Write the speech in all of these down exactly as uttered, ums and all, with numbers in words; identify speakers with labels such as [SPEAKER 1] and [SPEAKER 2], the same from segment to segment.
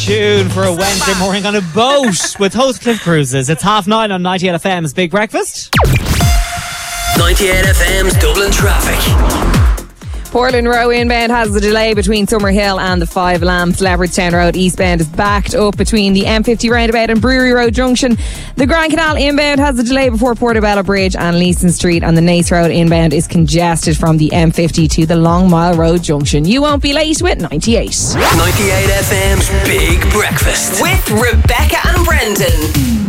[SPEAKER 1] Tune for a Wednesday morning on a boat with Host Cliff Cruises. It's half nine on ninety-eight F M's Big Breakfast.
[SPEAKER 2] ninety-eight F M's Dublin traffic.
[SPEAKER 3] Portland Row inbound has a delay between Summerhill and the Five Lamps. Leopardstown Road eastbound is backed up between the M fifty roundabout and Brewery Road Junction. The Grand Canal inbound has a delay before Portobello Bridge and Leeson Street, and the Nace Road inbound is congested from the M fifty to the Long Mile Road Junction. You won't be late with ninety-eight.
[SPEAKER 2] ninety-eight F M's Big Breakfast
[SPEAKER 4] with Rebecca and Brendan.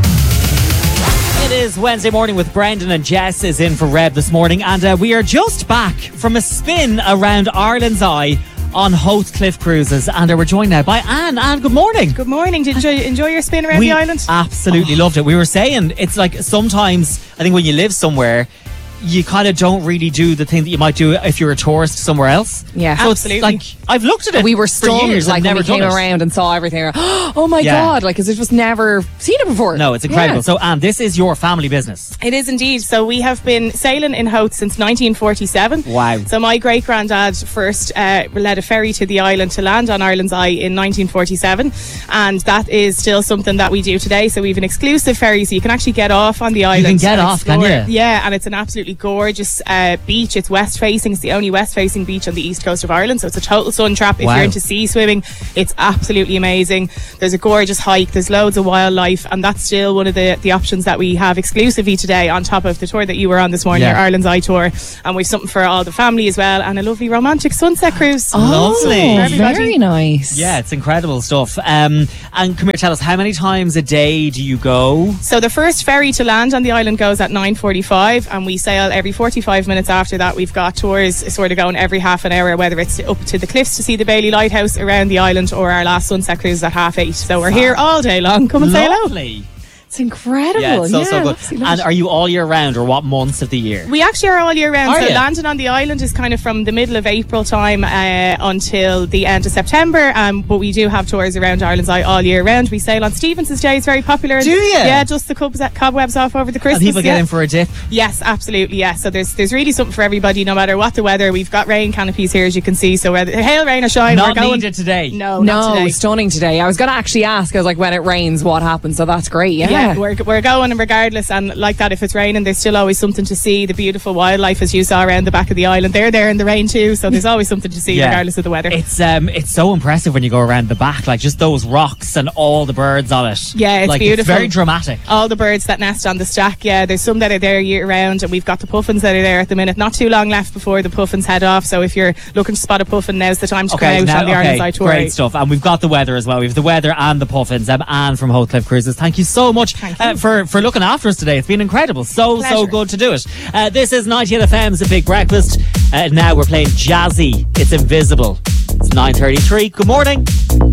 [SPEAKER 1] It is Wednesday morning with Brendan, and Jess is in for Reb this morning, and uh, we are just back from a spin around Ireland's Eye on Host Cliff Cruises, and uh, we're joined now by Anne. Anne, good morning.
[SPEAKER 5] Good morning. Did you enjoy your spin around
[SPEAKER 1] we
[SPEAKER 5] the island?
[SPEAKER 1] Absolutely oh. loved it. We were saying it's like sometimes I think when you live somewhere, you kind of don't really do the thing that you might do if you're a tourist somewhere else.
[SPEAKER 3] Yeah,
[SPEAKER 1] so
[SPEAKER 5] absolutely.
[SPEAKER 1] It's like I've looked at it.
[SPEAKER 3] We were
[SPEAKER 1] for
[SPEAKER 3] stunned,
[SPEAKER 1] years,
[SPEAKER 3] like when
[SPEAKER 1] never
[SPEAKER 3] we came
[SPEAKER 1] done it.
[SPEAKER 3] around and saw everything. Oh my
[SPEAKER 1] Yeah.
[SPEAKER 3] god! Like, because we've just never seen it before.
[SPEAKER 1] No, it's incredible.
[SPEAKER 3] Yeah.
[SPEAKER 1] So, Anne, this is your family business.
[SPEAKER 5] It is indeed. So we have been sailing in Howth since nineteen forty-seven.
[SPEAKER 1] Wow.
[SPEAKER 5] So my great granddad first uh, led a ferry to the island to land on Ireland's Eye in nineteen forty-seven, and that is still something that we do today. So we have an exclusive ferry, so you can actually get off on the island.
[SPEAKER 1] You can get
[SPEAKER 5] and
[SPEAKER 1] off, can
[SPEAKER 5] explore.
[SPEAKER 1] you?
[SPEAKER 5] Yeah, and it's an absolutely gorgeous uh, beach. It's west facing. It's the only west facing beach on the east coast of Ireland. So it's a total sun trap. If
[SPEAKER 1] Wow.
[SPEAKER 5] you're into sea swimming, it's absolutely amazing. There's a gorgeous hike. There's loads of wildlife, and that's still one of the, the options that we have exclusively today on top of the tour that you were on this morning,
[SPEAKER 1] Yeah.
[SPEAKER 5] our Ireland's Eye tour. And we've something for all the family as well, and a lovely romantic sunset cruise.
[SPEAKER 3] Oh,
[SPEAKER 1] Lovely.
[SPEAKER 5] everybody.
[SPEAKER 3] very nice.
[SPEAKER 1] Yeah, it's incredible stuff. Um, and come here, tell us, how many times a day do you go?
[SPEAKER 5] So the first ferry to land on the island goes at nine forty-five, and we sail every forty-five minutes after that. We've got tours sort of going every half an hour, whether it's up to the cliffs to see the Bailey Lighthouse around the island, or our last sunset cruise at half eight. So we're here all day long. Come and say hello.
[SPEAKER 1] Lovely.
[SPEAKER 3] It's incredible.
[SPEAKER 1] Yeah, it's so,
[SPEAKER 3] yeah,
[SPEAKER 1] so good.
[SPEAKER 3] absolutely.
[SPEAKER 1] And are you all year round, or what months of the year?
[SPEAKER 5] We actually are all year round.
[SPEAKER 1] Are
[SPEAKER 5] so
[SPEAKER 1] you?
[SPEAKER 5] landing on the island is kind of from the middle of April time uh, until the end of September. Um, but we do have tours around Ireland's Eye all year round. We sail on Stevens's Day. It's very popular.
[SPEAKER 1] Do you?
[SPEAKER 5] Yeah, just the cobs- cobwebs off over the Christmas.
[SPEAKER 1] And people get
[SPEAKER 5] yeah.
[SPEAKER 1] in for a dip?
[SPEAKER 5] Yes, absolutely. Yes. So there's there's really something for everybody, no matter what the weather. We've got rain canopies here, as you can see. So whether hail, rain, or shine,
[SPEAKER 1] Not
[SPEAKER 5] we're going.
[SPEAKER 1] needed today.
[SPEAKER 5] No,
[SPEAKER 3] no,
[SPEAKER 5] not today.
[SPEAKER 3] stunning today. I was going to actually ask, I was like, when it rains, what happens? So that's great. Yeah.
[SPEAKER 5] Yeah, we're, we're going and regardless, and like that, if it's raining, there's still always something to see. The beautiful wildlife, as you saw around the back of the island, they're there in the rain too, so there's always something to see
[SPEAKER 1] Yeah.
[SPEAKER 5] regardless of the weather.
[SPEAKER 1] It's um, it's so impressive when you go around the back, like just those rocks and all the birds on it.
[SPEAKER 5] Yeah, it's
[SPEAKER 1] like,
[SPEAKER 5] beautiful.
[SPEAKER 1] It's very dramatic.
[SPEAKER 5] All the birds that nest on the stack, yeah, there's some that are there year round, and we've got the puffins that are there at the minute. Not too long left before the puffins head off, so if you're looking to spot a puffin, now's the time to
[SPEAKER 1] Okay,
[SPEAKER 5] come out
[SPEAKER 1] now,
[SPEAKER 5] on the
[SPEAKER 1] okay,
[SPEAKER 5] Ireland's Eye tour.
[SPEAKER 1] great stuff. And we've got the weather as well. We have the weather and the puffins. Um, Anne from Host Cliff Cruises, thank you so much
[SPEAKER 5] Thank you.
[SPEAKER 1] uh, for, for looking after us today. It's been incredible. So, so
[SPEAKER 5] Pleasure.
[SPEAKER 1] good to do it. Uh, this is ninety-eight F M's A Big Breakfast. Uh, now we're playing Jazzy. It's Invisible. It's nine thirty-three. Good morning.